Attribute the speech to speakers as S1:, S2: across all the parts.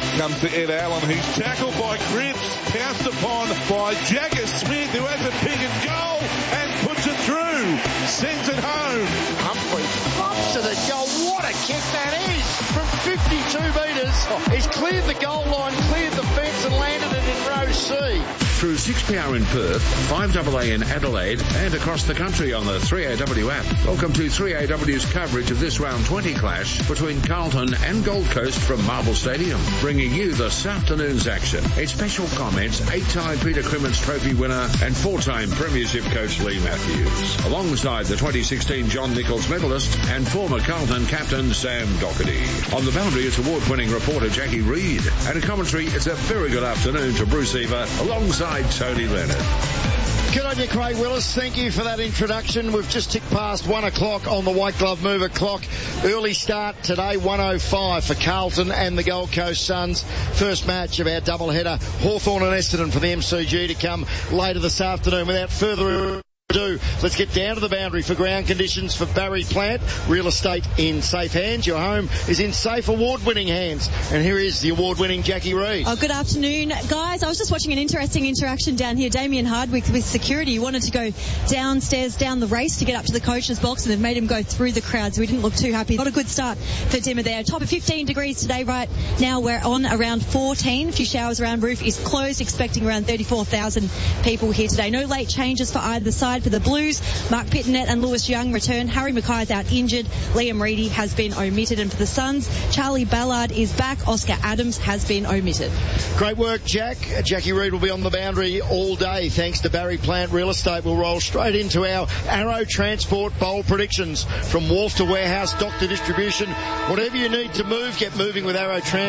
S1: Comes to Ed Allen. He's tackled by Cripps. Pounced upon by Jagger Smith, who has a pick and goal and puts it through. Sends it home.
S2: Humphrey flops to the goal. What a kick that is. From 52 metres. He's cleared the goal line, cleared the fence and landed it in row C.
S3: Through 6PR in Perth, 5AA in Adelaide, and across the country on the 3AW app. Welcome to 3AW's coverage of this round 20 clash between Carlton and Gold Coast from Marvel Stadium, bringing you this afternoon's action. In special comments, 8-time Peter Crimmins Trophy winner and 4-time Premiership coach Lee Matthews, alongside the 2016 John Nichols medalist and former Carlton captain Sam Doherty. On the boundary, it's award-winning reporter Jackie Reid, and a commentary, it's a very good afternoon to Bruce Eva, alongside Tony Leonard.
S2: Good on you, Craig Willis. Thank you for that introduction. We've just ticked past 1 o'clock on the White Glove Mover clock. Early start today, 1:05 for Carlton and the Gold Coast Suns. First match of our doubleheader, Hawthorn and Essendon for the MCG to come later this afternoon. Without further ado, let's get down to the boundary for ground conditions for Barry Plant. Real estate in safe hands. Your home is in safe award-winning hands. And here is the award-winning Jackie Reid.
S4: Oh, good afternoon, guys. I was just watching an interesting interaction down here. Damien Hardwick with security wanted to go downstairs down the race to get up to the coach's box, and they've made him go through the crowd, so he didn't look too happy. Not a good start for Dimmer there. Top of 15 degrees today. Right now we're on around 14. A few showers around. Roof is closed, expecting around 34,000 people here today. No late changes for either side. For the Blues, Mark Pittonet and Lewis Young return. Harry Mackay's out injured. Liam Reedy has been omitted. And for the Suns, Charlie Ballard is back. Oscar Adams has been omitted.
S2: Great work, Jack. Jackie Reid will be on the boundary all day thanks to Barry Plant Real Estate. We'll roll straight into our Arrow Transport Bowl predictions. From wharf to warehouse, dock to distribution. Whatever you need to move, get moving with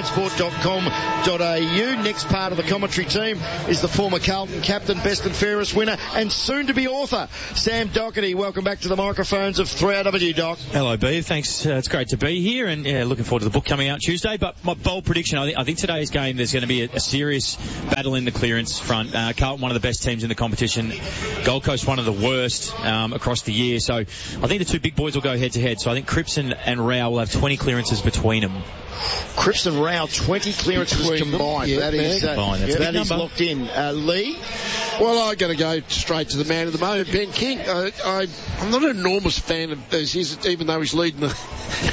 S2: arrowtransport.com.au. Next part of the commentary team is the former Carlton captain, best and fairest winner, and soon-to-be author, Sam Doherty. Welcome back to the microphones of 3RW, Doc.
S5: Hello, B. Thanks. It's great to be here, and looking forward to the book coming out Tuesday. But my bold prediction, I think today's game there's going to be a serious battle in the clearance front. Carlton, one of the best teams in the competition. Gold Coast, one of the worst across the year. So I think the two big boys will go head-to-head. So I think Cripps and Rao will have 20 clearances between them.
S2: Cripps and Rao, 20 clearances combined.
S6: Yeah,
S2: that is locked in. Lee?
S6: Well, I'm going to go straight to the man of the moment, Ben King. I'm not an enormous fan of his, even though he's leading the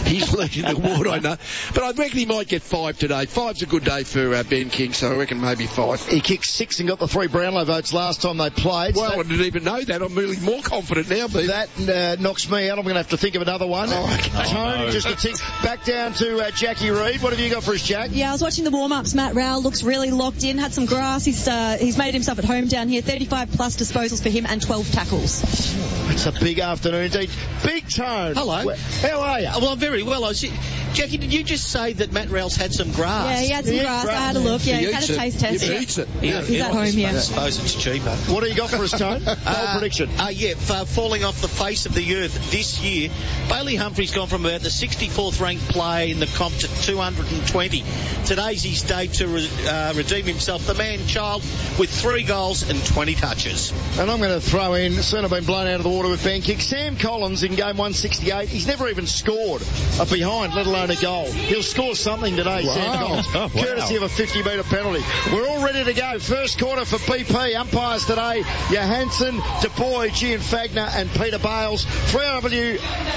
S6: award, I know. But I reckon he might get 5 today. 5's a good day for Ben King, so I reckon maybe 5.
S2: He kicked 6 and got the 3 Brownlow votes last time they played.
S6: Well, I didn't even know that. I'm really more confident now, Ben.
S2: That knocks me out. I'm going to have to think of another one. Tone, just a tick. Back down to Jackie Reid. What have you got for us, Jack?
S4: Yeah, I was watching the warm-ups. Matt Rowell looks really locked in. Had some grass. He's made himself at home down here. 35 plus disposals for him and 12 tackles.
S2: It's a big afternoon indeed. Big Tone.
S7: Hello.
S2: How are you?
S7: Well, I'm very well. Jackie, did you just say that Matt Rowell's had some grass?
S4: Yeah, he had some grass. I had a look. Yeah, he had a taste test.
S6: He eats it.
S4: He's at home, yeah.
S7: I suppose it's cheaper.
S2: What do you got for us, Tone? Bold prediction.
S7: Falling off the face of the earth this year, Bailey Humphrey's gone from about the 64th ranked player in the comp to 220. Today's his day to redeem himself. The man-child with 3 goals and 20 touches.
S2: And I'm going to throw in, soon I've been blown out of the water with Ben Kick, Sam Collins in game 168. He's never even scored a behind, let alone a goal. He'll score something today, wow. Sam Collins, courtesy of a 50-metre penalty. We're all ready to go. First quarter for BP. Umpires today, Johansson, DeBoy, Gian Fagner and Peter Bales. 3RW,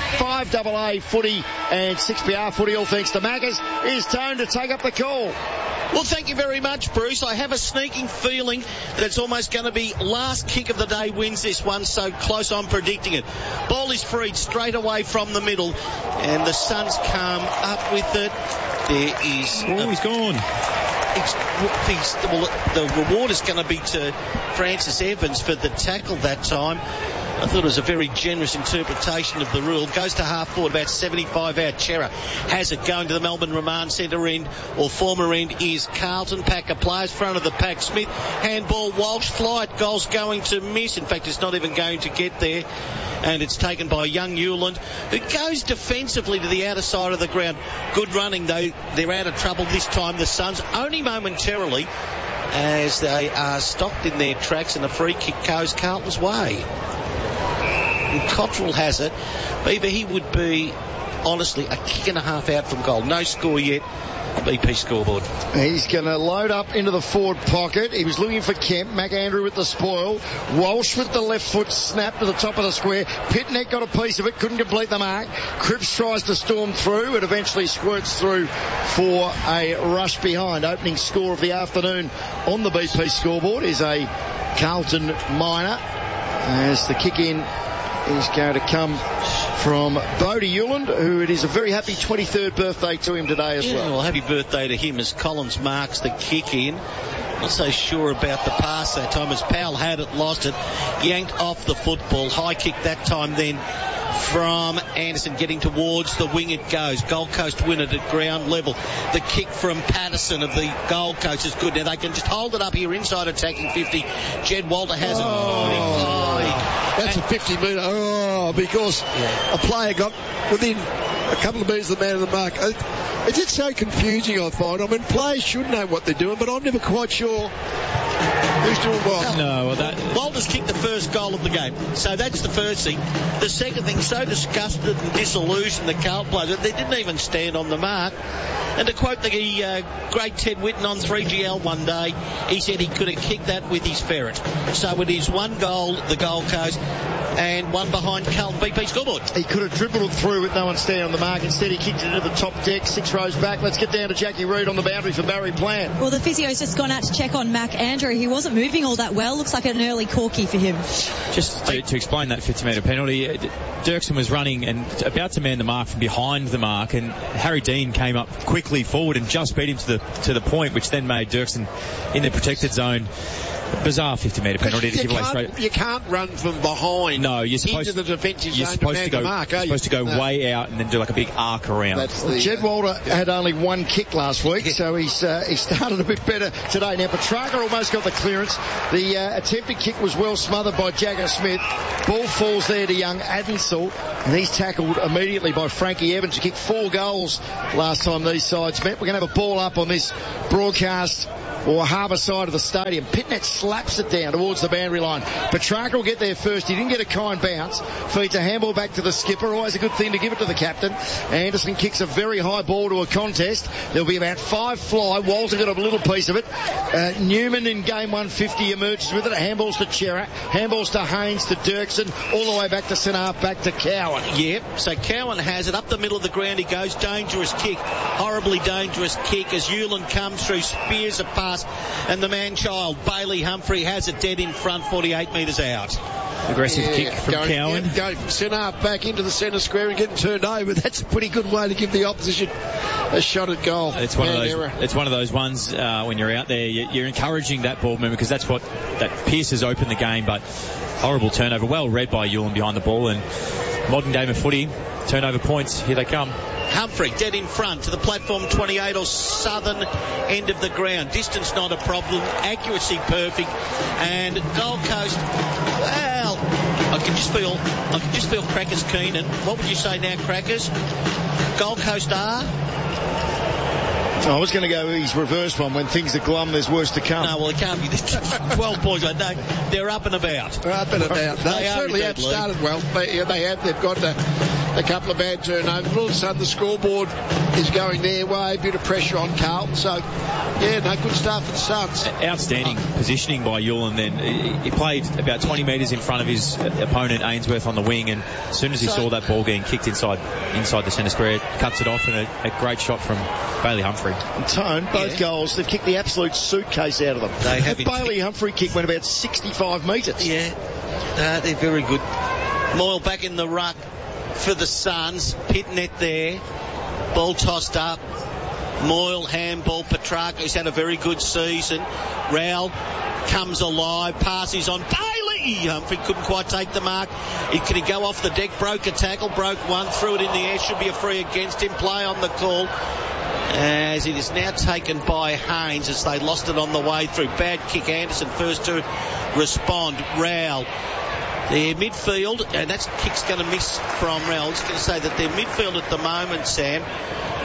S2: 5AA footy and 6PR footy, all thanks to Maccas. Here's Tone to take up the call.
S7: Well, thank you very much, Bruce. I have a sneaking feeling that it's almost going to be last kick of the day wins this one, so close I'm predicting it. Ball is freed straight away from the middle, and the Suns come up with it. There is...
S5: Oh, he's gone.
S7: The reward is going to be to Francis Evans for the tackle that time. I thought it was a very generous interpretation of the rule. Goes to half forward, about 75 out. Chera has it going to the Melbourne Remand centre end, or former end is Carlton. Packer players, front of the pack. Smith, handball, Walsh, flight, goal's going to miss. In fact, it's not even going to get there. And it's taken by young Newland, who goes defensively to the outer side of the ground. Good running, though. They're out of trouble this time, the Suns, only momentarily, as they are stopped in their tracks, and a free kick goes Carlton's way. And Cottrell has it. But he would be, honestly, a kick and a half out from goal. No score yet. BP scoreboard.
S2: He's going to load up into the forward pocket. He was looking for Kemp. McAndrew with the spoil. Walsh with the left foot snap to the top of the square. Pitnet got a piece of it, couldn't complete the mark. Cripps tries to storm through. It eventually squirts through for a rush behind. Opening score of the afternoon on the BP scoreboard is a Carlton minor, as the kick in is going to come from Bodie Uland, who it is a very happy 23rd birthday to him today as well.
S7: Happy birthday to him as Collins marks the kick in. Not so sure about the pass that time, as Powell had it, lost it, yanked off the football. High kick that time then from Anderson, getting towards the wing it goes. Gold Coast win it at ground level. The kick from Patterson of the Gold Coast is good. Now they can just hold it up here inside attacking 50. Jed Walter has it.
S6: That's a 50 metre. Because a player got within a couple of metres of the man of the mark. It's just so confusing, I find. I mean, players should know what they're doing, but I'm never quite sure who's doing what.
S7: Walters kicked the first goal of the game, so that's the first thing. The second thing, so disgusted and disillusioned the Carlton players that they didn't even stand on the mark. And to quote the great Ted Whitten on 3GL one day, he said he could have kicked that with his ferret. So it is 1 goal, the Gold Coast, and 1 behind Carlton BP scoreboard.
S2: He could have dribbled it through with no one standing on the mark. Instead, he kicked it into the top deck, 6 rows back. Let's get down to Jackie Reid on the boundary for Barry Plant.
S4: Well, the physio's just gone out to check on McAndrew. He wasn't moving all that well. Looks like an early corky for him.
S5: Just to explain that 50-metre penalty, Dirksen was running and about to man the mark from behind the mark, and Harry Dean came up quickly forward and just beat him to the point, which then made Dirksen in the protected zone. Bizarre 50-metre penalty to give away straight.
S6: You can't run from behind.
S5: No, you're supposed
S6: into the defensive
S5: you're
S6: zone
S5: supposed
S6: to
S5: go.
S6: mark,
S5: you're supposed to go way out and then do like a big arc around.
S2: Jed Walter had only 1 kick last week, so he started a bit better today. Now Petrarca almost got the clearance. The attempted kick was well smothered by Jagger Smith. Ball falls there to young Adensel, and he's tackled immediately by Frankie Evans, who kicked 4 goals last time these sides met. We're going to have a ball up on this broadcast, or harbour side of the stadium. Pitnet slaps it down towards the boundary line. Petrarca will get there first. He didn't get a kind bounce. Feeds a handball back to the skipper. Always a good thing to give it to the captain. Anderson kicks a very high ball to a contest. There'll be about 5 fly. Walter got a little piece of it. Newman in game 150 emerges with it. Handballs to Chera. Handballs to Haynes, to Dirksen. All the way back to centre half, back to Cowan.
S7: Yep, so Cowan has it up the middle of the ground. He goes. Dangerous kick. Horribly dangerous kick as Uland comes through, spears a pass, and the man-child Bailey Humphrey has it dead in front, 48 metres out.
S5: Aggressive kick from Cowan.
S6: Go centre half back into the centre square and getting turned over. That's a pretty good way to give the opposition a shot at goal.
S5: It's one of those ones when you're out there, you're encouraging that ball movement, because that's what that Pearce has opened the game. But horrible turnover, well read by Uland behind the ball, and modern game of footy, turnover points, here they come.
S7: Humphrey dead in front to the platform 28 or southern end of the ground. Distance not a problem, accuracy perfect, and Gold Coast, well, I can just feel Crackers Keenan. What would you say now, Crackers? Gold Coast are?
S2: I was going to go his reverse one. When things are glum, there's worse to come.
S7: No, well, it can't be 12 points. No, they're up and about.
S6: They're up and about. They certainly have started well. They have. They've got a couple of bad turnovers. All of a sudden, the scoreboard is going their way. A bit of pressure on Carlton. So, good start for the Suns.
S5: Outstanding positioning by Uland then. He played about 20 metres in front of his opponent, Ainsworth, on the wing, and as soon as he saw that ball getting kicked inside the centre square, cuts it off, and a great shot from Bailey Humphrey.
S2: And Tone, both goals, they've kicked the absolute suitcase out of them.
S7: They have.
S2: Bailey Humphrey kick went about 65 metres.
S7: Yeah, they're very good. Moyle back in the ruck for the Suns. Pitnet there. Ball tossed up. Moyle, handball, Petrarca, who's had a very good season. Rowell comes alive, passes on Bailey. Humphrey couldn't quite take the mark. Could he go off the deck? Broke a tackle, broke one, threw it in the air. Should be a free against him. Play on the call, as it is now taken by Haynes as they lost it on the way through. Bad kick. Anderson first to respond. Rowell. Their midfield, and that kick's going to miss from Rowell. I was going to say that their midfield at the moment, Sam,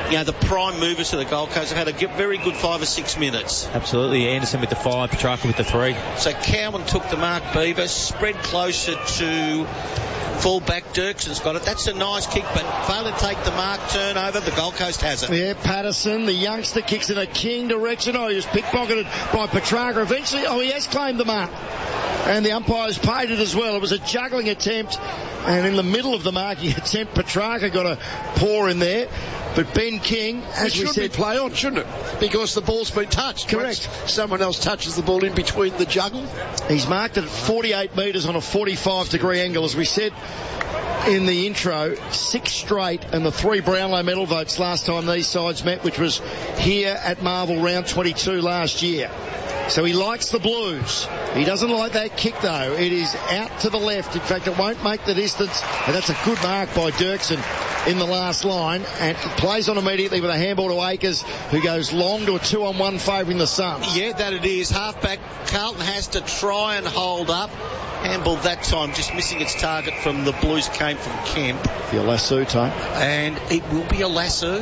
S7: the prime movers of the Gold Coast have had a very good 5 or 6 minutes.
S5: Absolutely. Anderson with the 5, Petrarca with the 3.
S7: So Cowan took the mark, Beaver, spread closer to full-back. Dirkson's got it. That's a nice kick, but failing to take the mark, turnover. The Gold Coast has it.
S2: Yeah, Patterson, the youngster, kicks in a King direction. Oh, he was pickpocketed by Petrarca. Eventually, he has claimed the mark. And the umpires paid it as well. It was a juggling attempt. And in the middle of the marking attempt, Petrarca got a paw in there. But Ben King, as we said,
S6: play on, shouldn't it? Because the ball's been touched.
S2: Correct.
S6: Once someone else touches the ball in between the juggle.
S2: He's marked it at 48 metres on a 45-degree angle. As we said in the intro, 6 straight and the 3 Brownlow medal votes last time these sides met, which was here at Marvel round 22 last year. So he likes the Blues. He doesn't like that kick, though. It is out to the left. In fact, it won't make the distance. And that's a good mark by Dirksen in the last line. And plays on immediately with a handball to Akers, who goes long to a 2-on-1 favouring the Suns.
S7: Yeah, that it is. Halfback Carlton has to try and hold up. Handball that time just missing its target from the Blues, came from Kemp.
S2: The lasso time.
S7: And it will be a lasso.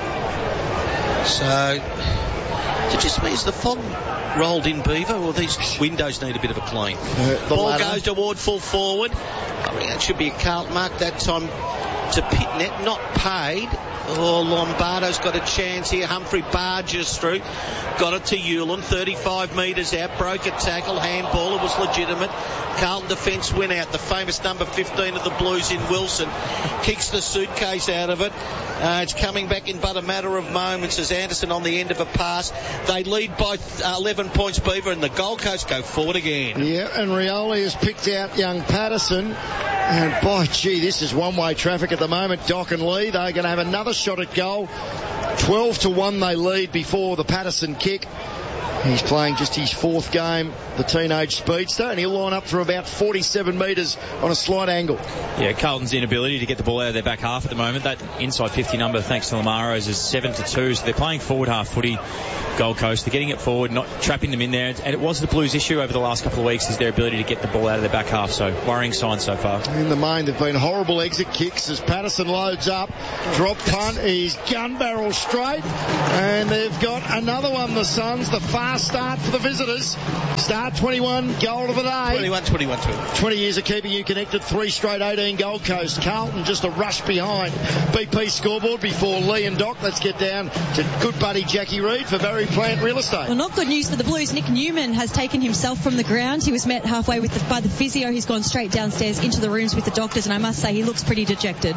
S7: So it just means the fog rolled in, Beaver, or these windows need a bit of a clean. Ball goes toward full forward. I mean, that should be a Carlton mark that time to Pitnet, not paid. Oh, Lombardo's got a chance here. Humphrey barges through. Got it to Hewlin. 35 metres out. Broke a tackle. Handball. It was legitimate. Carlton defence win out. The famous number 15 of the Blues in Wilson kicks the suitcase out of it. It's coming back in but a matter of moments as Anderson on the end of a pass. They lead by 11 points, Beaver, and the Gold Coast go forward again.
S2: Yeah, and Rioli has picked out young Patterson. And by gee, this is one-way traffic at the moment. Doc and Lee, they're going to have another shot at goal. 12-1 they lead before the Patterson kick. He's playing just his 4th game, the teenage speedster, and he'll line up for about 47 metres on a slight angle.
S5: Yeah, Carlton's inability to get the ball out of their back half at the moment. That inside 50 number, thanks to Lamaros, is 7-2, so they're playing forward half footy, Gold Coast. They're getting it forward, not trapping them in there. And it was the Blues' issue over the last couple of weeks, is their ability to get the ball out of their back half, so worrying signs so far.
S2: In the main, they've been horrible exit kicks as Patterson loads up. Drop punt, he's gun barrel straight, and they've got another one, the Suns, the fast start for the visitors. Start 21, goal of the day.
S7: 21.
S2: 20 years of keeping you connected, 3 straight 18 Gold Coast. Carlton just a rush behind. BP scoreboard before Lee and Doc. Let's get down to good buddy Jackie Reid for Barry Plant Real Estate.
S4: Well, not good news for the Blues. Nick Newman has taken himself from the ground. He was met halfway by the physio. He's gone straight downstairs into the rooms with the doctors, and I must say he looks pretty dejected.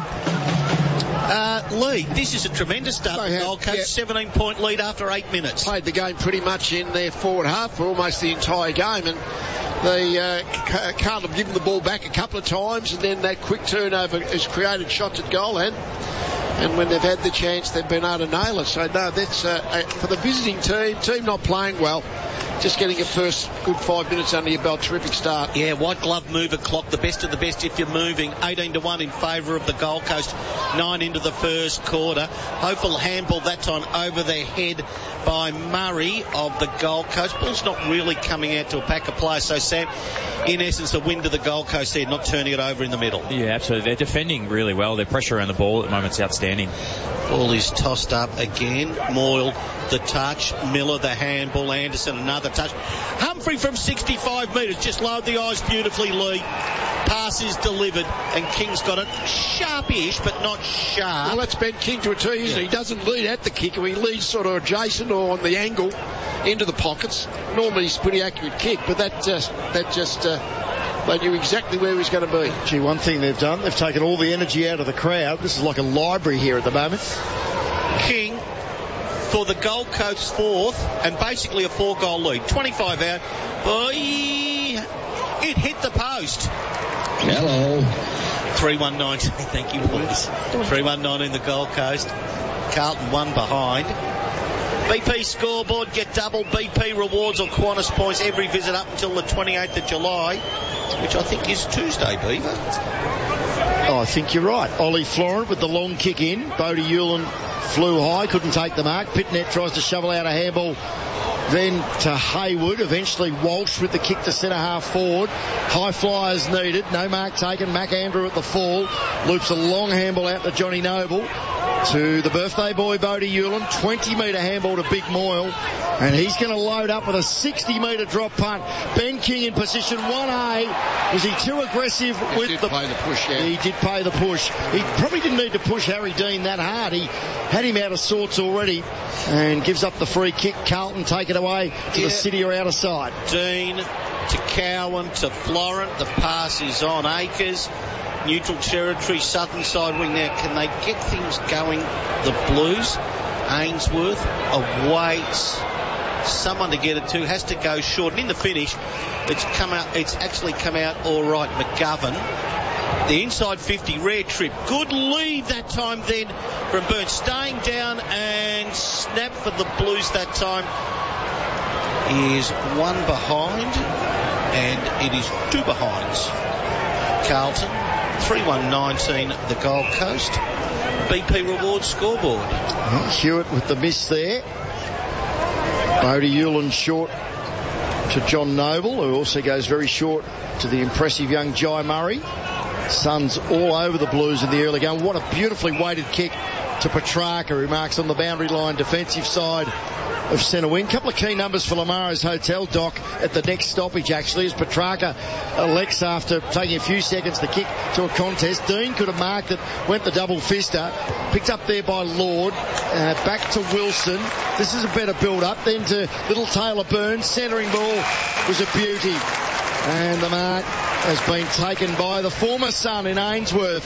S7: Lee, this is a tremendous start for Gold Coast. 17-point lead after 8 minutes.
S6: Played the game pretty much in their forward half for almost the entire game, and they can't have given the ball back a couple of times, and then that quick turnover has created shots at goal, and when they've had the chance, they've been able to nail it. So, no, that's for the visiting team not playing well. Just getting a first good 5 minutes under your belt. Terrific start.
S7: Yeah, white glove mover clock, the best of the best if you're moving. 18-1 in favour of the Gold Coast. 9 into the first quarter. Hopeful handball that time over the head by Murray of the Gold Coast. Ball's not really coming out to a pack of players. So, Sam, in essence, a win to the Gold Coast there, not turning it over in the middle.
S5: Yeah, absolutely. They're defending really well. Their pressure around the ball at the moment is outstanding.
S7: Ball is tossed up again. Moyle, the touch. Miller, the handball. Anderson, another touch. Humphrey from 65 metres. Just lowered the eyes beautifully, Lee. Pass is delivered, and King's got it sharpish, but not sharp.
S6: Well, that's Ben King to a T, isn't he? He doesn't lead at the kick. He leads sort of adjacent or on the angle into the pockets. Normally he's a pretty accurate kick, but that just they knew exactly where he was going to be.
S2: Gee, one thing they've done, they've taken all the energy out of the crowd. This is like a library here at the moment.
S7: King for the Gold Coast 4th, and basically a 4-goal lead. 25 out. It hit the post.
S6: Hello.
S7: 3-1-19. Thank you, boys. 3-1-19 the Gold Coast. Carlton 1 behind. BP scoreboard, get double BP rewards or Qantas points every visit up until the 28th of July, which I think is Tuesday, Beaver.
S2: Oh, I think you're right. Ollie Florent with the long kick in. Bodie Hewlin flew high, couldn't take the mark. Pitnet tries to shovel out a handball. Then to Hayward, eventually Walsh with the kick to centre half forward. High flyers needed, no mark taken. Mac Andrew at the fall, loops a long handball out to Johnny Noble. to the birthday boy, Bodie Hewlin. 20-metre handball to Big Moyle. And he's going to load up with a 60-metre drop punt. Ben King in position 1A. Was he too aggressive with the...
S6: Pay the push, yeah.
S2: He did pay the push. He probably didn't need to push Harry Dean that hard. He had him out of sorts already and gives up the free kick. Carlton take it away to the city or outer side.
S7: Dean to Cowan to Florent. The pass is on Akers. Neutral territory, southern side wing now. Can they get things going? The Blues. Ainsworth awaits someone to get it to. Has to go short. And in the finish, it's actually come out all right. McGovern. The inside 50, rare trip. Good lead that time then from Burns. Staying down and snap for the Blues that time is one behind, and it is two behinds. Carlton, 3-1-19 the Gold Coast. BP Rewards scoreboard.
S2: Hewitt with the miss there. Bodie Hewlin short to John Noble, who also goes very short to the impressive young Jai Murray. Suns all over the Blues in the early game. What a beautifully weighted kick to Petrarca, who marks on the boundary line defensive side of centre wing. Couple of key numbers for Lamaro's Hotel, Doc, at the next stoppage actually, as Petrarca elects, after taking a few seconds to kick to a contest. Dean could have marked it, went the double fister, picked up there by Lord, back to Wilson. This is a better build-up. Then to little Taylor Burns. Centering ball was a beauty. And the mark has been taken by the former Sun in Ainsworth.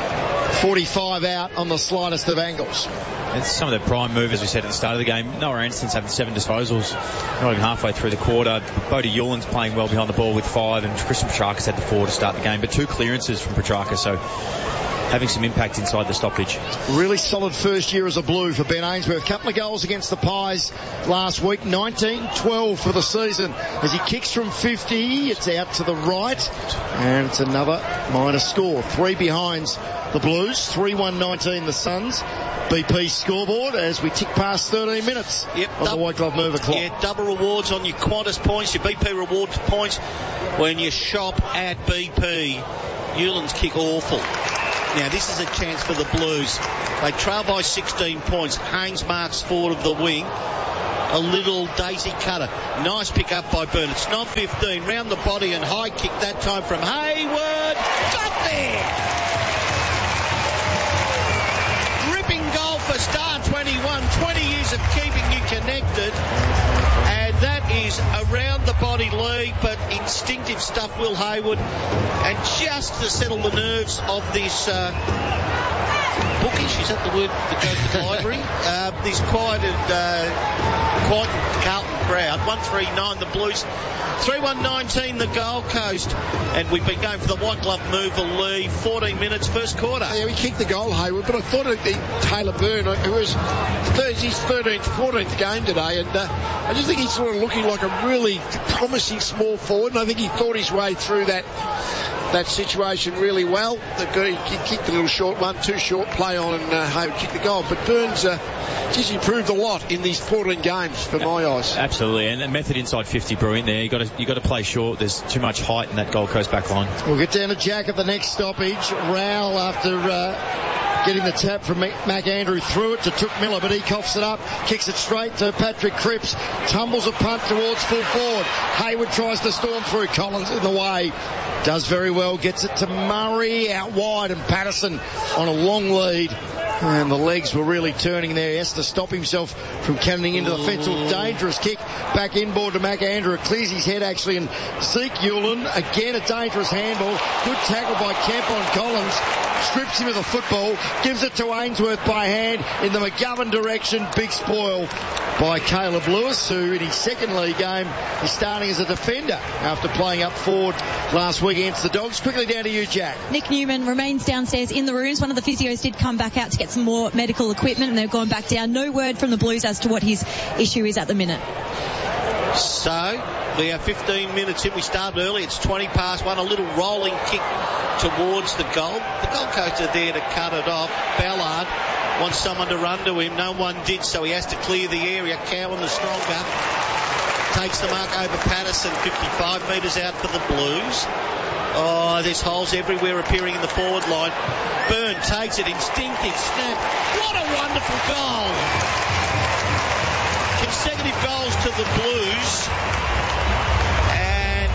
S2: 45 out on the slightest of angles.
S5: It's some of the prime move, as we said at the start of the game. Noah Anderson's having 7 disposals, not even halfway through the quarter. Bodie Hewlin's playing well behind the ball with 5, and Christian Petrarca's had the 4 to start the game, but 2 clearances from Petrarca, so having some impact inside the stoppage.
S2: Really solid first year as a Blue for Ben Ainsworth. Couple of goals against the Pies last week. 19-12 for the season. As he kicks from 50, it's out to the right, and it's another minor score. 3 behinds the Blues, 3-1-19 the Suns. BP scoreboard as we tick past 13 minutes of the White Glove Mover clock.
S7: Yeah, double rewards on your Qantas points, your BP rewards points when you shop at BP. Hewlin's kick awful. Now, this is a chance for the Blues. They trail by 16 points. Haynes marks forward of the wing. A little daisy cutter. Nice pick up by Byrne. It's not 15. Round the body and high kick that time from Hayward. Got there! Ripping goal for Star 21. 20 years of keeping you connected. And that is around the body league, but instinctive stuff, Will Hayward. And just to settle the nerves of this bookish, is that the word that goes with the library? This quiet Carlton crowd. 1-3-9 the Blues. 3-1-19 the Gold Coast. And we've been going for the White Glove Mover lead. 14 minutes, first quarter.
S6: Yeah, he kicked the goal, Hayward, but I thought it'd be Taylor Byrne, who was his 13th, 14th game today, and I just think he's sort of looking like a really promising small forward, and I think he thought his way through that situation really well. He kicked a little short one, 2 short play on, and Hayward kicked the goal. But Burns just improved a lot in these 14 games for my eyes.
S5: Absolutely, and the method inside 50 brilliant there. You got to play short. There's too much height in that Gold Coast back line.
S2: We'll get down to Jack at the next stoppage. Rowell, after getting the tap from McAndrew, threw it to Took Miller, but he coughs it up, kicks it straight to Patrick Cripps, tumbles a punt towards full forward. Hayward tries to storm through. Collins in the way. Does very well, gets it to Murray out wide, and Patterson on a long lead. And the legs were really turning there. He has to stop himself from cannoning into the fence. Dangerous kick back inboard to McAndrew. It clears his head actually, and Zeke Hewlin, again a dangerous handball. Good tackle by Kemp on Collins. Strips him of the football, gives it to Ainsworth by hand in the McGovern direction. Big spoil by Caleb Lewis, who in his second league game is starting as a defender after playing up forward last week against the Dogs. Quickly down to you, Jack.
S4: Nick Newman remains downstairs in the rooms. One of the physios did come back out to get some more medical equipment, and they've gone back down. No word from the Blues as to what his issue is at the minute.
S7: So we are 15 minutes in. We started early. It's 20 past 1. A little rolling kick towards the goal. The Gold Coast are there to cut it off. Ballard wants someone to run to him. No one did, so he has to clear the area. Cowan, the stronger, takes the mark over Patterson. 55 metres out for the Blues. Oh, there's holes everywhere appearing in the forward line. Byrne takes it, instinctive snap. What a wonderful goal. Consecutive goals to the Blues. And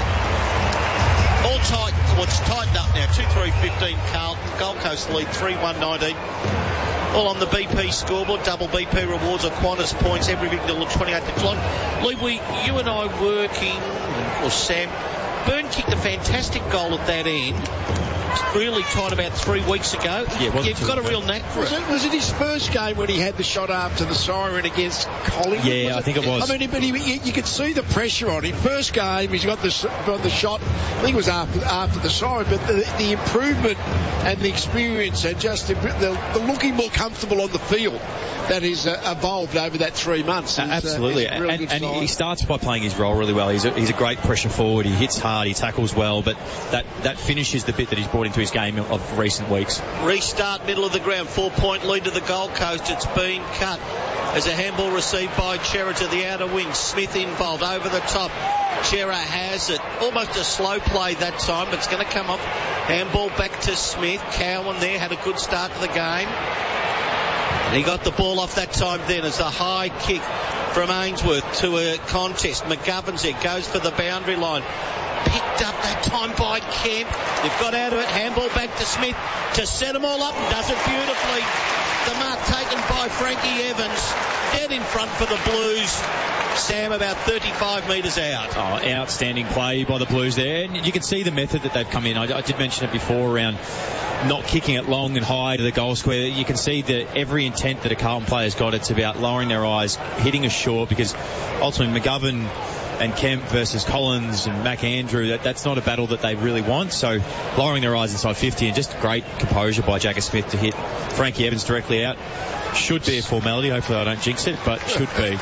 S7: all tight. Well, it's tightened up now. 2-3-15 Carlton. Gold Coast lead 3-1-19. All on the BP scoreboard. Double BP rewards or Qantas points. Everything till the 28th o'clock. Lee, you and I working, or Sam, Byrne kicked a fantastic goal at that end. Really tight about 3 weeks ago. Yeah, you've got a real knack for it.
S6: Was it his first game when he had the shot after the siren against Collingwood?
S5: Yeah, I think it was.
S6: I mean, but you could see the pressure on him. First game, he's got the shot. I think it was after the siren, but the improvement and the experience and just the looking more comfortable on the field that has evolved over that 3 months.
S5: Absolutely, and he starts by playing his role really well. He's a great pressure forward. He hits hard, he tackles well, but that finish is the bit that he's brought into his game of recent weeks.
S7: Restart middle of the ground, 4-point lead to the Gold Coast. It's been cut as a handball received by Cerra to the outer wing. Smith involved over the top. Cerra has it. Almost a slow play that time, but it's going to come off. Handball back to Smith. Cowan there had a good start to the game. And he got the ball off that time then as a high kick from Ainsworth to a contest. McGovern's there, goes for the boundary line. Picked up that time by Kemp. They've got out of it. Handball back to Smith to set them all up and does it beautifully. The mark taken by Frankie Evans. Dead in front for the Blues. Sam about 35 metres out.
S5: Oh, outstanding play by the Blues there. And you can see the method that they've come in. I did mention it before around not kicking it long and high to the goal square. You can see that every intent that a Carlton player's got, it's about lowering their eyes, hitting a short, because ultimately McGovern and Kemp versus Collins and McAndrew, that's not a battle that they really want. So lowering their eyes inside 50 and just great composure by Jagger Smith to hit Frankie Evans directly out. Should be a formality. Hopefully I don't jinx it, but should be.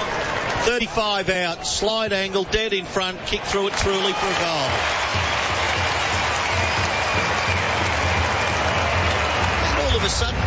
S7: 35 out, slide angle, dead in front, kick through it truly for a goal. And all of a sudden,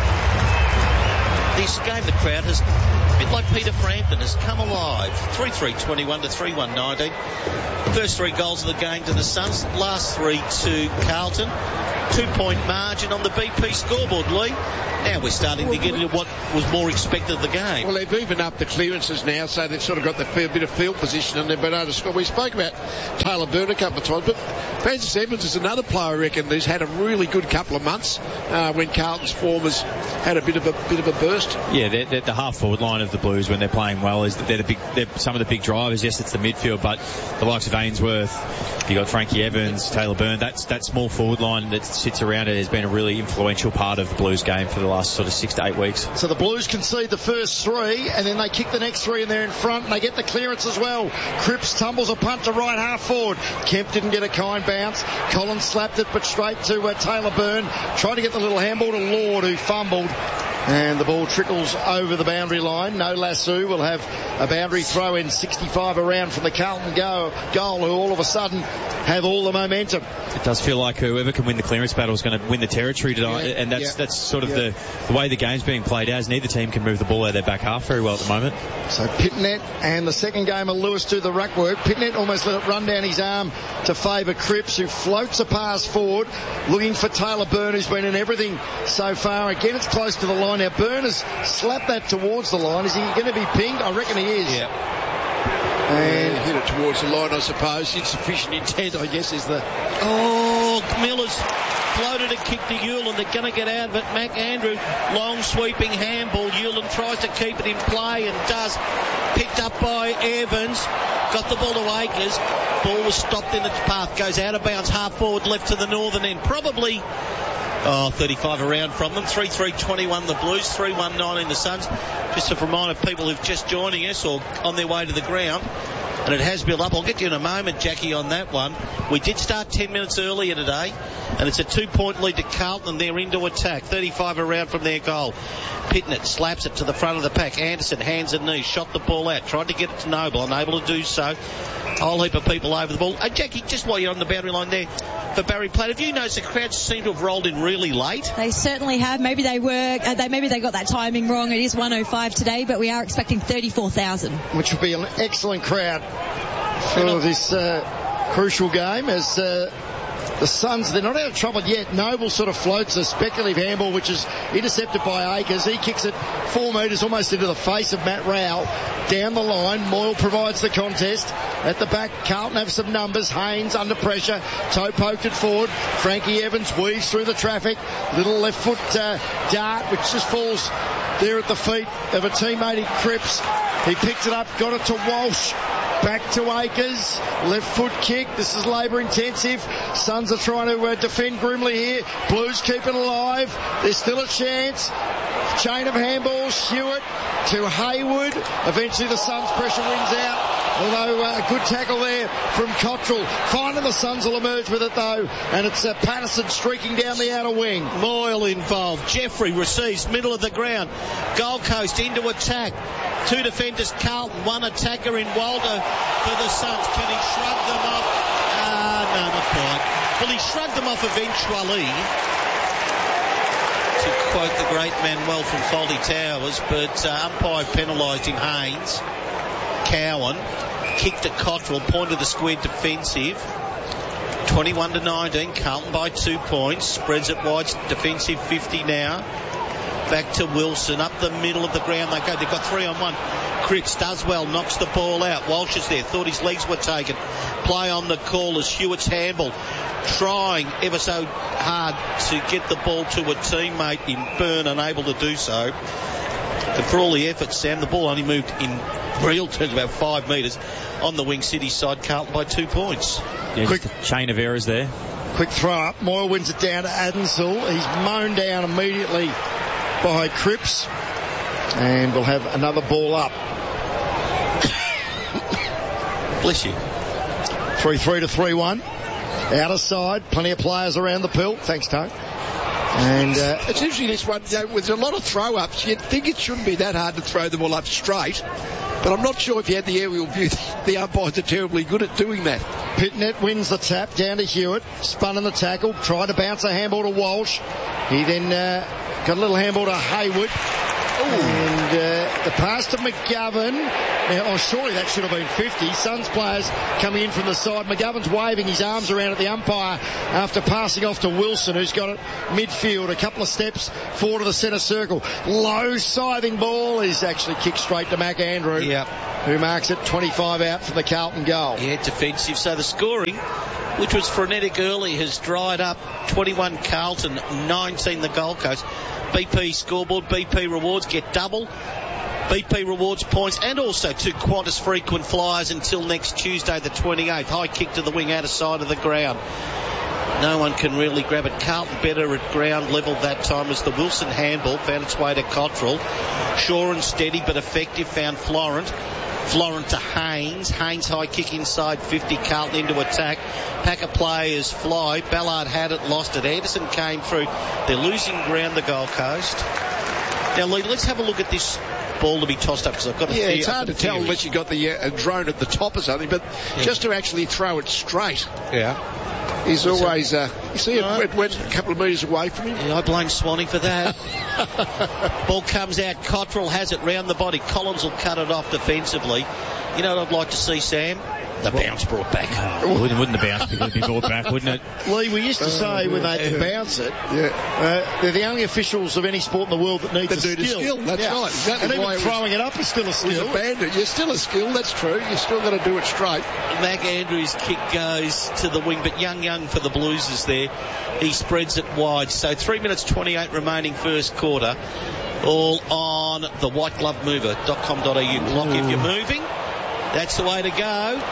S7: this game, the crowd has, a bit like Peter Frampton, has come alive. 3-3-21 to 3-1-19. First 3 goals of the game to the Suns, last 3 to Carlton. 2-point margin on the BP scoreboard, Lee. Now we're starting to get into what was more expected of the game.
S6: Well, they've evened up the clearances now, so they've sort of got the bit of field position and they've been able to score. We spoke about Taylor Byrne a couple of times, but Francis Evans is another player, I reckon, who's had a really good couple of months when Carlton's form has had a bit of a burst.
S5: Yeah, they're the half-forward line of the Blues when they're playing well. Is that they're some of the big drivers. Yes, it's the midfield, but the likes of Ainsworth, you got Frankie Evans, Taylor Byrne. That small forward line that sits around it has been a really influential part of the Blues game for the last sort of 6 to 8 weeks.
S2: So the Blues concede the first 3 and then they kick the next 3 and they're in front and they get the clearance as well. Cripps tumbles a punt to right half forward. Kemp didn't get a kind bounce. Collins slapped it but straight to Taylor Byrne. Tried to get the little handball to Lord, who fumbled. And the ball trickles over the boundary line. No Lasso will have a boundary throw in 65 around from the Carlton goal, who all of a sudden have all the momentum.
S5: It does feel like whoever can win the clearance battle is going to win the territory tonight, and that's sort of the way the game's being played as. Neither team can move the ball out of their back half very well at the moment.
S2: So Pitnet and the second gamer Lewis do the ruck work. Pitnet almost let it run down his arm to favour Cripps, who floats a pass forward, looking for Taylor Byrne, who's been in everything so far. Again, it's close to the line. Now Byrne has slapped that towards the line. Is he going to be pinged? I reckon he is.
S6: Yeah. And hit it towards the line, I suppose. Insufficient intent, I guess, is the...
S7: Oh, Miller's floated a kick to Hewland. They're going to get out of it. McAndrew, long sweeping handball. Hewland tries to keep it in play and does. Picked up by Evans. Got the ball to Akers. Ball was stopped in its path. Goes out of bounds, half forward, left to the northern end. Probably... 35 around from them. 3-3-21 the Blues, 3-1-19 the Suns. Just a reminder of people who've just joining us or on their way to the ground. And it has built up. I'll get you in a moment, Jackie, on that one. We did start 10 minutes earlier today, and it's a 2-point lead to Carlton. They're into attack. 35 around from their goal. Pitnet slaps it to the front of the pack. Anderson, hands and knees, shot the ball out. Tried to get it to Noble, unable to do so. A whole heap of people over the ball. Jackie, just while you're on the boundary line there, for Barry Platt, have you noticed the crowds seem to have rolled in really late?
S4: They certainly have. Maybe they got that timing wrong. It is 1:05 today, but we are expecting 34,000.
S2: Which will be an excellent crowd for this crucial game as the Suns, they're not out of trouble yet. Noble sort of floats a speculative handball, which is intercepted by Akers. He kicks it 4 metres almost into the face of Matt Rowell. Down the line, Moyle provides the contest. At the back, Carlton have some numbers. Haynes under pressure. Toe poked it forward. Frankie Evans weaves through the traffic. Little left foot dart, which just falls there at the feet of a teammate in Cripps. He picked it up, got it to Walsh. Back to Akers. Left foot kick. This is labour intensive. Suns are trying to defend grimly here. Blues keep it alive. There's still a chance. Chain of handballs. Hewitt to Hayward. Eventually the Suns pressure wins out. Although a good tackle there from Cottrell. Finally the Suns will emerge with it though. And it's Patterson streaking down the outer wing.
S7: Moyle involved. Jeffrey receives middle of the ground. Gold Coast into attack. 2 defenders Carlton. 1 attacker in Walder for the Suns. Can he shrug them off? No, not quite. Well, he shrugged them off eventually. To quote the great Manuel from Fawlty Towers, but umpire penalised him, Haynes. Cowan kicked at Cottrell, pointed the square defensive. 21-19, Carlton by 2 points. Spreads it wide, defensive 50 now. Back to Wilson, up the middle of the ground they go. They've got 3-on-1. Cripps does well, knocks the ball out. Walsh is there, thought his legs were taken. Play on the call as Hewitt's handball, trying ever so hard to get the ball to a teammate in Byrne, unable to do so. And for all the effort, Sam, the ball only moved in real terms about 5 metres on the Wing City side. Carlton by 2 points.
S5: Yeah, quick chain of errors there.
S2: Quick throw up. Moyle wins it down to Adensall. He's mown down immediately by Cripps. And we'll have another ball up.
S7: Bless you.
S2: 3-3 to 3-1. Outer side. Plenty of players around the pill. Thanks, Tone. And
S6: it's usually this one, with a lot of throw-ups, you'd think it shouldn't be that hard to throw the ball up straight. But I'm not sure if you had the aerial view, the umpires are terribly good at doing that.
S2: Pitnet wins the tap down to Hewitt. Spun in the tackle. Tried to bounce a handball to Walsh. He then got a little handball to Hayward. And the pass to McGovern. Now, surely that should have been 50. Suns players coming in from the side. McGovern's waving his arms around at the umpire after passing off to Wilson, who's got it midfield. A couple of steps forward to the centre circle. Low scything ball is actually kicked straight to McAndrew.
S7: Yep.
S2: Who marks it 25 out for the Carlton goal.
S7: Yeah, defensive. So the scoring, which was frenetic early, has dried up. 21 Carlton, 19 the Gold Coast. BP scoreboard, BP rewards get double. BP rewards points and also 2 Qantas frequent flyers until next Tuesday the 28th. High kick to the wing out of side of the ground. No one can really grab it. Carlton better at ground level that time as the Wilson handball found its way to Cottrell. Sure and steady but effective, found Florent. Florent to Haynes. Haynes high kick inside 50. Carlton into attack. Pack of players fly. Ballard had it, lost it. Anderson came through. They're losing ground, the Gold Coast. Now, Lee, let's have a look at this ball to be tossed up because I've got a
S6: it's hard to tell unless you've got the drone at the top or something, but just to actually throw it straight.
S7: Yeah.
S6: He's always, you see, it went a couple of metres away from him.
S7: Yeah, I blame Swanee for that. Ball comes out, Cottrell has it round the body. Collins will cut it off defensively. You know what I'd like to see, Sam? The bounce brought back.
S5: Wouldn't the bounce be brought back, wouldn't it?
S2: Lee, we used to say when they bounce it, they're the only officials of any sport in the world that needs a skill.
S6: That's right. Exactly.
S2: And even throwing it up is still a skill.
S6: You're still a skill, that's true. You're still got to do it straight.
S7: McAndrew's kick goes to the wing, but Young for the Blues is there. He spreads it wide. So 3 minutes 28 remaining first quarter. All on the whiteglovemover.com.au clock. If you're moving, that's the way to go.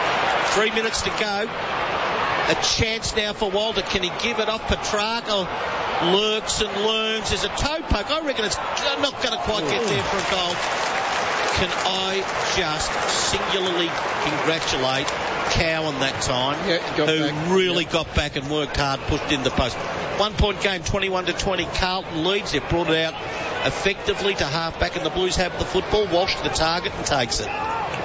S7: 3 minutes to go. A chance now for Walter. Can he give it off? Petrarca lurks and learns. There's a toe poke. I reckon it's not going to quite get there for a goal. Can I just singularly congratulate Cowan that time, who really got back and worked hard, pushed in the post. 1 point game, 21-20. Carlton leads. They've brought it out effectively to half back, and the Blues have the football. Walsh to the target and takes it.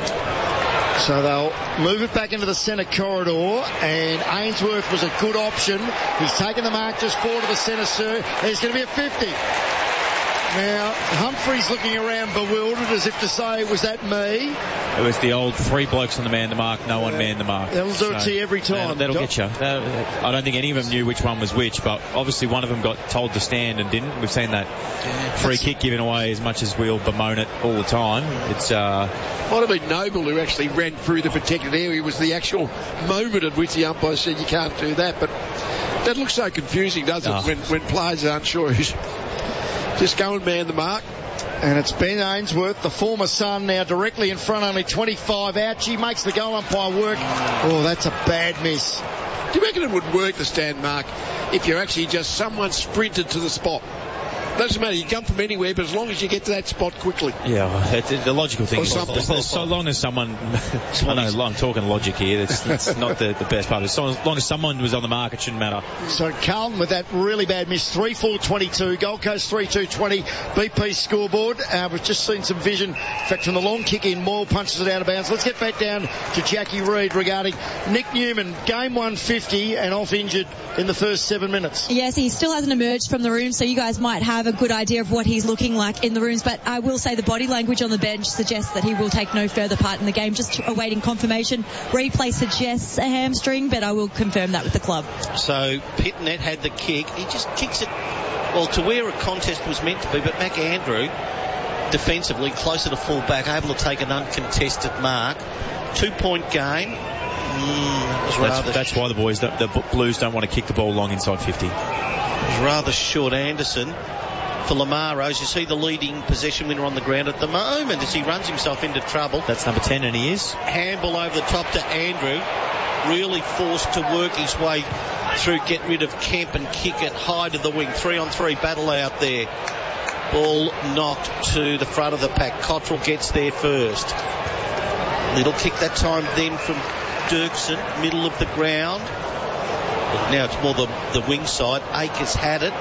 S2: So they'll move it back into the centre corridor, and Ainsworth was a good option. He's taken the mark just forward to the centre, sir. There's going to be a 50. Now, Humphrey's looking around bewildered as if to say, was that me?
S5: It was the old 3 blokes on the man the mark, no one man the mark.
S2: That'll do it to you every time.
S5: That'll get you. I don't think any of them knew which one was which, but obviously one of them got told to stand and didn't. We've seen that free kick given away as much as we all bemoan it all the time. It's
S6: might have been Noble who actually ran through the protected area. It was the actual moment at which the umpire said you can't do that, but that looks so confusing, doesn't it, when players aren't sure who's just go and man the mark.
S2: And it's Ben Ainsworth, the former Sun, now directly in front, only 25 out. She makes the goal umpire work. Oh, that's a bad miss.
S6: Do you reckon it would work, the stand mark, if you're actually just someone sprinted to the spot? Doesn't matter, you come from anywhere, but as long as you get to that spot quickly.
S5: Yeah, the logical thing is so long as someone... I know I'm talking logic here, it's not the best part of it. So as long as someone was on the mark, it shouldn't matter.
S2: So Carlton with that really bad miss, 3-4-22, Gold Coast 3-2-20, BP scoreboard. We've just seen some vision, in fact, from the long kick in, Moyle punches it out of bounds. Let's get back down to Jackie Reid regarding Nick Newman, game 150 and off injured in the first 7 minutes.
S4: Yes, he still hasn't emerged from the room, so you guys might have a good idea of what he's looking like in the rooms, but I will say the body language on the bench suggests that he will take no further part in the game. Just awaiting confirmation. Replay suggests a hamstring, but I will confirm that with the club.
S7: So Pitnet had the kick. He just kicks it, well, to where a contest was meant to be, but McAndrew, defensively, closer to full back, able to take an uncontested mark. 2-point game.
S5: That's why the boys, the Blues don't want to kick the ball long inside 50.
S7: Rather short. Anderson for Lamaros. You see the leading possession winner on the ground at the moment as he runs himself into trouble.
S5: That's number 10, and he is.
S7: Handball over the top to Andrew. Really forced to work his way through, get rid of Kemp and kick it high to the wing. 3-on-3 battle out there. Ball knocked to the front of the pack. Cottrell gets there first. Little kick that time then from Dirksen, middle of the ground. Now it's more the wing side. Akers had it.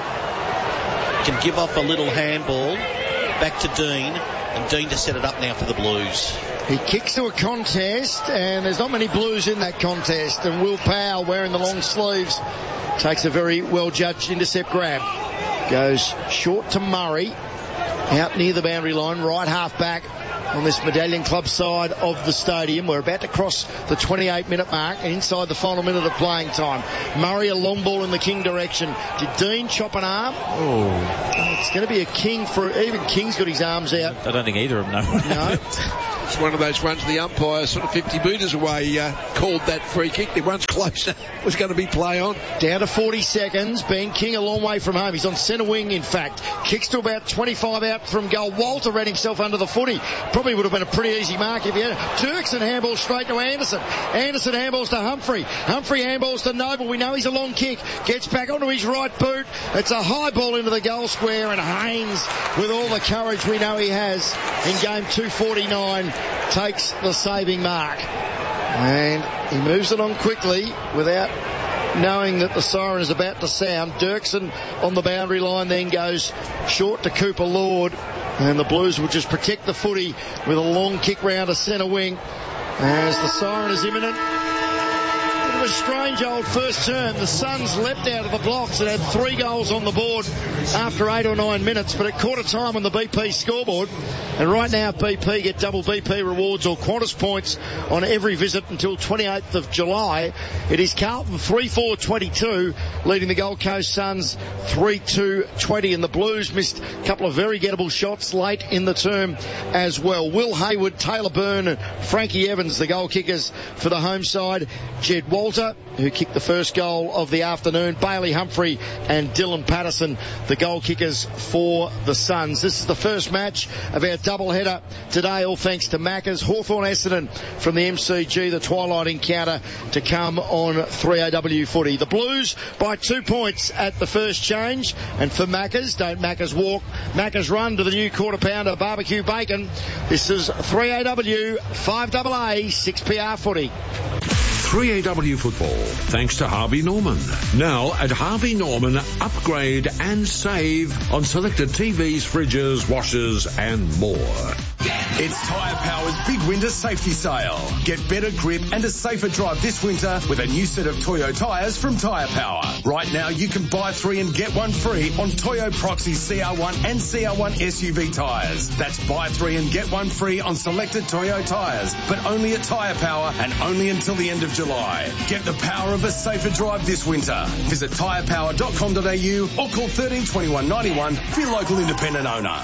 S7: Can give off a little handball. Back to Dean. And Dean to set it up now for the Blues.
S2: He kicks to a contest, and there's not many Blues in that contest. And Will Powell, wearing the long sleeves, takes a very well-judged intercept grab. Goes short to Murray. Out near the boundary line, right half back on this Medallion Club side of the stadium. We're about to cross the 28-minute mark and inside the final minute of playing time. Murray, a long ball in the King direction. Did Dean chop an arm? Oh, it's going to be a King for... Even King's got his arms out.
S5: I don't think either of them know.
S2: No.
S6: It's one of those runs the umpire sort of 50 metres away called that free kick. The one's closer was going to be play on.
S2: Down to 40 seconds. Ben King a long way from home. He's on centre wing, in fact. Kicks to about 25 out from goal. Walter ran himself under the footy. Probably would have been a pretty easy mark if he had. Dirksen handballs straight to Anderson. Anderson handballs to Humphrey. Humphrey handballs to Noble. We know he's a long kick. Gets back onto his right boot. It's a high ball into the goal square, and Haynes, with all the courage we know he has in game 249, takes the saving mark. And he moves it on quickly without knowing that the siren is about to sound. Dirksen on the boundary line then goes short to Cooper Lord, and the Blues will just protect the footy with a long kick round to centre wing as the siren is imminent. A strange old first term. The Suns leapt out of the blocks and had 3 goals on the board after 8 or 9 minutes, but at quarter time on the BP scoreboard, and right now BP get double BP rewards or Qantas points on every visit until 28th of July. It is Carlton 3-4-22 leading the Gold Coast Suns 3-2-20, and the Blues missed a couple of very gettable shots late in the term as well. Will Hayward, Taylor Byrne and Frankie Evans, the goal kickers for the home side. Jed Walter, who kicked the first goal of the afternoon. Bailey Humphrey and Dylan Patterson, the goal kickers for the Suns. This is the first match of our doubleheader today, all thanks to Macca's. Hawthorn Essendon from the MCG, the twilight encounter to come on 3AW footy. The Blues by 2 points at the first change, and for Macca's, don't Macca's walk, Macca's run to the new quarter pounder barbecue bacon. This is 3AW 5AA 6PR footy.
S3: 3AW football, thanks to Harvey Norman. Now at Harvey Norman, upgrade and save on selected TVs, fridges, washers and more.
S8: It's Tyre Power's Big Winter Safety Sale. Get better grip and a safer drive this winter with a new set of Toyo tyres from Tyre Power. Right now you can buy 3 and get 1 free on Toyo Proxy CR1 and CR1 SUV tyres. That's buy 3 and get 1 free on selected Toyo tyres, but only at Tyre Power and only until the end of July. Get the power of a safer drive this winter. Visit tyrepower.com.au or call 13 21 91 for your local independent owner.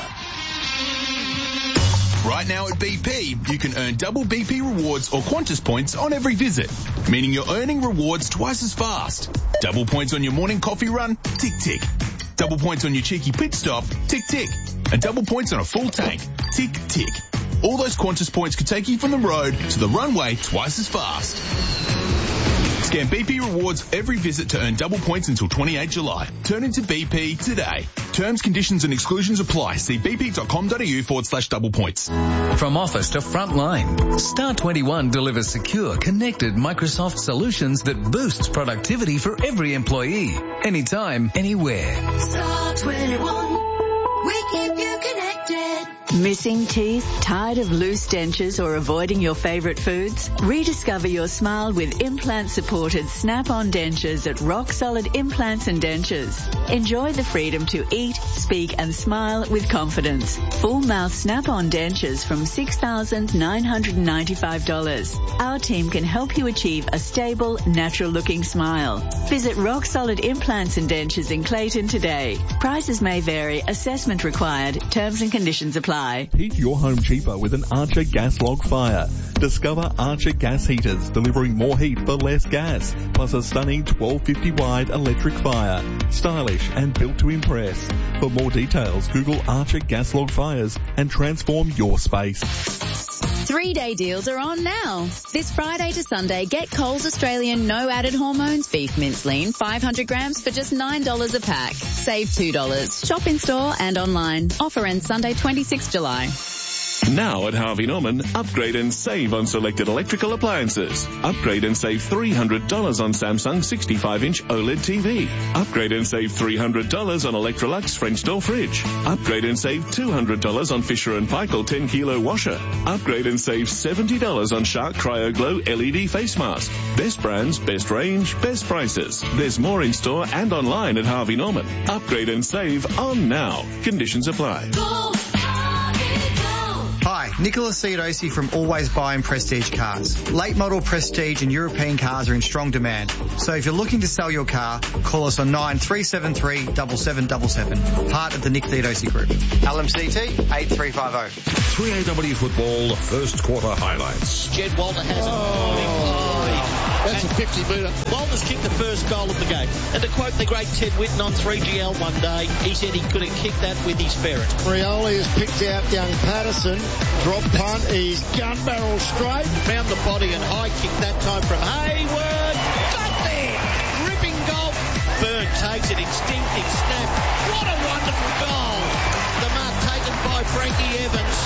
S9: Right now at BP, you can earn double BP rewards or Qantas points on every visit, meaning you're earning rewards twice as fast. Double points on your morning coffee run, tick, tick. Double points on your cheeky pit stop, tick, tick. And double points on a full tank, tick, tick. All those Qantas points could take you from the road to the runway twice as fast. Scan BP rewards every visit to earn double points until 28 July. Turn into BP today. Terms, conditions and exclusions apply. See bp.com.au/double points.
S10: From office to frontline, Star 21 delivers secure, connected Microsoft solutions that boosts productivity for every employee. Anytime, anywhere.
S11: Star 21. We keep you connected.
S12: Missing teeth? Tired of loose dentures or avoiding your favourite foods? Rediscover your smile with implant-supported Snap-on dentures at Rock Solid Implants and Dentures. Enjoy the freedom to eat, speak and smile with confidence. Full mouth Snap-on dentures from $6,995. Our team can help you achieve a stable, natural-looking smile. Visit Rock Solid Implants and Dentures in Clayton today. Prices may vary. Assessment required. Terms and conditions apply.
S13: Heat your home cheaper with an Archer gas log fire. Discover Archer gas heaters delivering more heat for less gas, plus a stunning 1250 wide electric fire. Stylish and built to impress. For more details, Google Archer gas log fires and transform your space.
S14: 3-day deals are on now. This Friday to Sunday, get Coles Australian no added hormones beef mince lean 500 grams for just $9 a pack. Save $2. Shop in store and online. Offer ends Sunday 26 July.
S15: Now at Harvey Norman, upgrade and save on selected electrical appliances. Upgrade and save $300 on Samsung 65-inch OLED TV. Upgrade and save $300 on Electrolux French door fridge. Upgrade and save $200 on Fisher & Paykel 10-kilo washer. Upgrade and save $70 on Shark Cryo Glow LED face mask. Best brands, best range, best prices. There's more in store and online at Harvey Norman. Upgrade and save on now. Conditions apply.
S16: Hi, Nicholas Theodosi from Always Buy and Prestige Cars. Late model Prestige and European cars are in strong demand. So if you're looking to sell your car, call us on 9373 7777. Part of the Nick Theodosi Group. LMCT 8350.
S3: 3AW Football First Quarter Highlights.
S7: Jed Walter has it.
S6: That's a 50-metre.
S7: Walter's kicked the first goal of the game. And to quote the great Ted Whitten on 3GL one day, he said he could have kicked that with his ferret.
S2: Rioli has picked out young Patterson. Drop punt. He's gun barrel straight.
S7: Found the body and high kick that time from Hayward. Got there. Ripping goal. Byrne takes it. Instinctive snap. What a wonderful goal. The mark taken by Frankie Evans.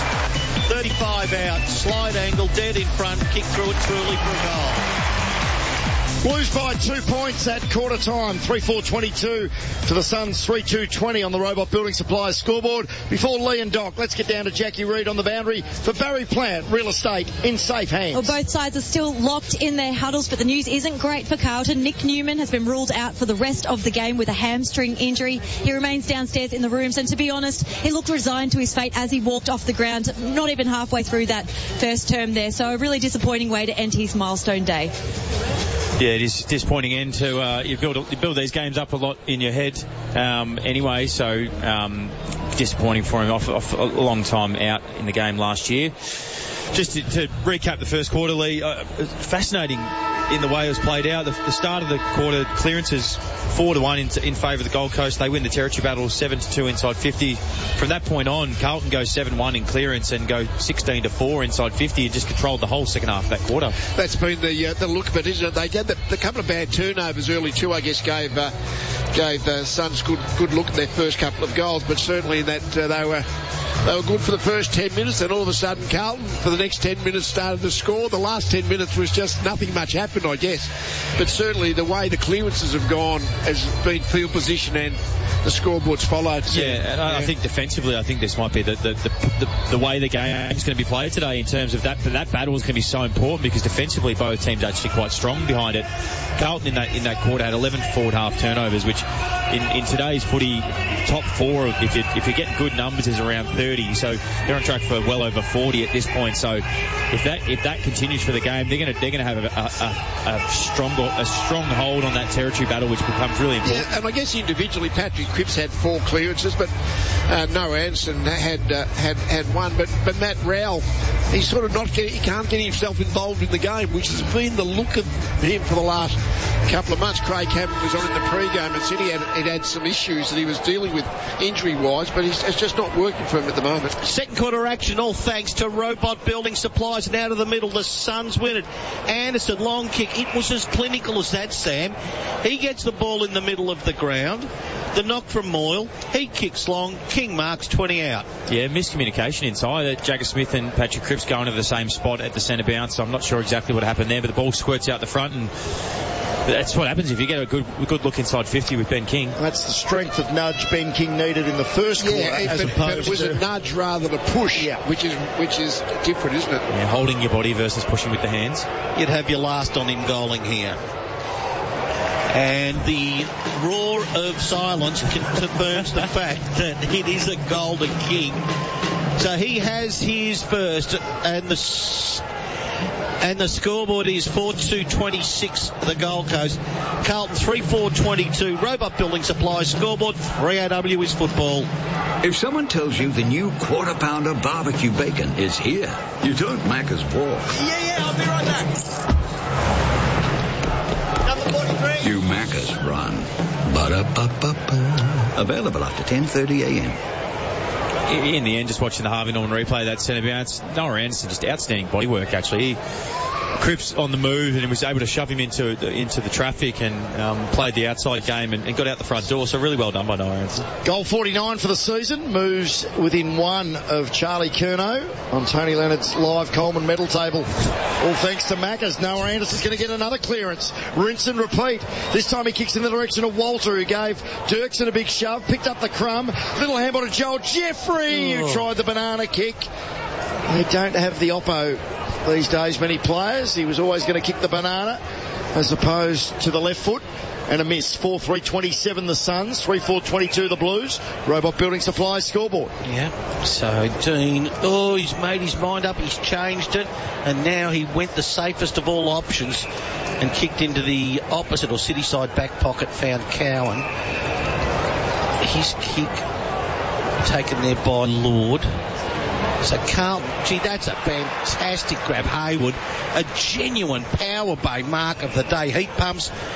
S7: 35 out. Slide angle. Dead in front. Kick through it truly for a goal.
S2: Blues by 2 points at quarter time. 3-4-22 to the Suns. 3-2-20 on the Robot Building Supplies scoreboard. Before Lee and Doc, let's get down to Jackie Reid on the boundary for Barry Plant Real Estate in safe hands.
S4: Well, both sides are still locked in their huddles, but the news isn't great for Carlton. Nick Newman has been ruled out for the rest of the game with a hamstring injury. He remains downstairs in the rooms, and to be honest, he looked resigned to his fate as he walked off the ground, not even halfway through that first term there. So a really disappointing way to end his milestone day.
S5: Yeah, it is a disappointing end to, you build these games up a lot in your head, anyway, so, disappointing for him off a long time out in the game last year. Just to recap the first quarter, Lee, fascinating in the way it was played out. The start of the quarter, clearances 4-1 in favour of the Gold Coast. They win the territory battle 7-2 inside 50. From that point on, Carlton goes 7-1 in clearance and go 16-4 inside 50 and just controlled the whole second half of that quarter.
S6: That's been the look of it, isn't it? They had the couple of bad turnovers early too, I guess, gave the Suns good look at their first couple of goals, but certainly that they were good for the first 10 minutes, and all of a sudden Carlton for the next 10 minutes started to score. The last 10 minutes was just nothing much happened, I guess. But certainly the way the clearances have gone has been field position and the scoreboards followed.
S5: Yeah, and I think defensively, I think this might be the way the game is going to be played today in terms of that battle is going to be so important because defensively both teams actually quite strong behind it. Carlton in that quarter had 11 forward half turnovers, which in today's footy, top four, if you get good numbers, is around 30. So they're on track for well over 40 at this point. So if that continues for the game, they're going to have a strong hold on that territory battle, which becomes really important.
S6: Yeah, and I guess individually, Patrick Cripps had 4 clearances, but Noah Anderson had one. But Matt Rowell, he's sort of he can't get himself involved in the game, which has been the look of him for the last couple of months. Craig Hammond was on in the pre-game and said he'd had some issues that he was dealing with injury-wise, but it's just not working for him at the moment.
S7: Second quarter action, all thanks to Robot Building Supplies, and out of the middle, the Suns win it. Anderson, long kick. It was as clinical as that, Sam. He gets the ball in the middle of the ground. The knock from Moyle. He kicks long. King marks 20 out. Yeah, miscommunication inside. Jagger Smith and Patrick Cripps going to the same spot at the centre bounce. I'm not sure exactly what happened there, but the ball squirts out the front, and that's what happens if you get a good look inside 50 with Ben King.
S2: That's the strength of nudge Ben King needed in the first quarter,
S6: but it was a nudge rather than a push, which is different, isn't it?
S5: Yeah, holding your body versus pushing with the hands.
S7: You'd have your last on him goaling here. And the roar of silence confirms the fact that it is a Golden King. So he has his first, and the scoreboard is 4-2-26, the Gold Coast. Carlton 3-4-22. Robot Building Supplies scoreboard. 3AW is football.
S17: If someone tells you the new Quarter Pounder barbecue bacon is here, you don't Macca's walk.
S11: Yeah, I'll be right back. Number 43.
S17: You Macca's run. Ba-da-ba-ba-ba. Available after 10:30 a.m.
S5: In the end, just watching the Harvey Norman replay of that centre bounce, Noah Anderson, just outstanding body work, actually. Cripps on the move and was able to shove him into the traffic and played the outside game and got out the front door. So really well done by Noah Anderson.
S2: Goal 49 for the season, moves within one of Charlie Curnow on Tony Leonard's live Coleman medal table. All thanks to Macca's. Noah Anderson's going to get another clearance. Rinse and repeat. This time he kicks in the direction of Walter, who gave Dirksen a big shove, picked up the crumb. Little handball to Joel Jeffrey, who tried the banana kick. They don't have the oppo these days, many players. He was always going to kick the banana as opposed to the left foot, and a miss. 4-3-27 the Suns, 3-4-22 the Blues. Robot Building Supplies scoreboard.
S7: Yeah, so Dean, he's made his mind up, he's changed it, and now he went the safest of all options and kicked into the opposite or city side back pocket, found Cowan. His kick taken there by Lord. So Carlton, that's a fantastic grab. Hayward, a genuine power bay mark of the day. Heat pumps